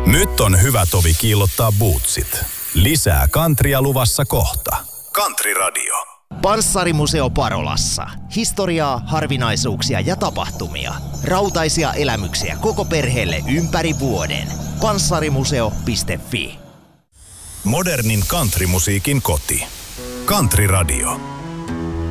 Nyt on hyvä tovi kiillottaa bootsit. Lisää kantria luvassa kohta. Country Radio. Panssarimuseo Parolassa. Historiaa, harvinaisuuksia ja tapahtumia. Rautaisia elämyksiä koko perheelle ympäri vuoden. Panssarimuseo.fi. Modernin countrymusiikin koti. Country Radio.